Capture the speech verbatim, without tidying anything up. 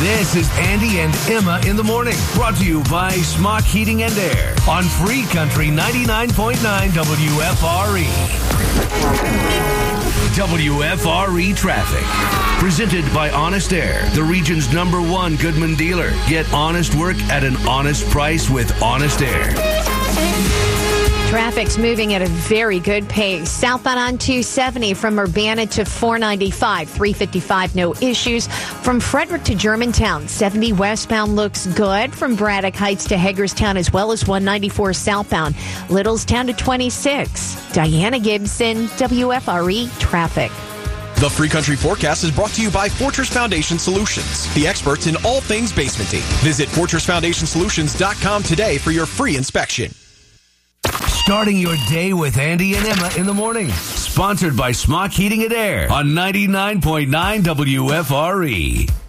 This is Andy and Emma in the morning, brought to you by Smock Heating and Air on Free Country ninety-nine point nine W F R E. W F R E traffic. Presented by Honest Air, the region's number one Goodman dealer. Get honest work at an honest price with Honest Air. Traffic's moving at a very good pace. Southbound on two seventy from Urbana to four ninety-five, three fifty-five, no issues. From Frederick to Germantown, seventy westbound looks good. From Braddock Heights to Hagerstown, as well as one ninety-four southbound. Littlestown to twenty-six. Diana Gibson, W F R E traffic. The Free Country Forecast is brought to you by Fortress Foundation Solutions, the experts in all things basementing. Visit fortress foundation solutions dot com today for your free inspection. Starting your day with Andy and Emma in the morning. Sponsored by Smock Heating and Air on ninety-nine point nine W F R E.